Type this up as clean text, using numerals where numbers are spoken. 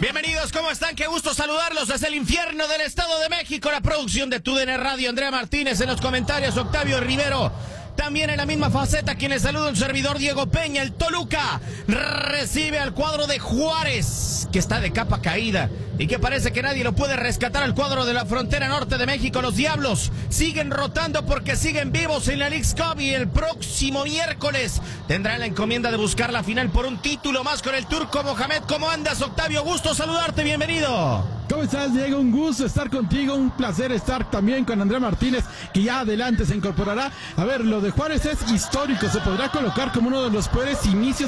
Bienvenidos, ¿cómo están? Qué gusto saludarlos desde el infierno del Estado de México. La producción de TUDN Radio, Andrea Martínez en los comentarios, Octavio Rivero. También en la misma faceta, quien les saluda un servidor, Diego Peña. El Toluca recibe al cuadro de Juárez, que está de capa caída y que parece que nadie lo puede rescatar al cuadro de la frontera norte de México. Los Diablos siguen rotando porque siguen vivos en la Leagues Cup y el próximo miércoles tendrán la encomienda de buscar la final por un título más con el turco Mohamed. ¿Cómo andas, Octavio? Gusto saludarte, bienvenido. ¿Cómo estás, Diego? Un gusto estar contigo, un placer estar también con Andrea Martínez, que ya adelante se incorporará. A ver, lo de Juárez es histórico, se podrá colocar como uno de los peores inicios